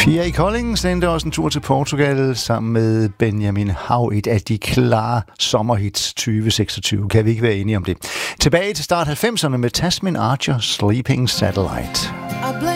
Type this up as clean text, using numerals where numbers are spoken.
Pierre Collins sendte også en tur til Portugal sammen med Benjamin Hav, et af de klare sommerhits 2026. Kan vi ikke være enige om det? Tilbage til start 90'erne med Tasmin Archer, Sleeping Satellite.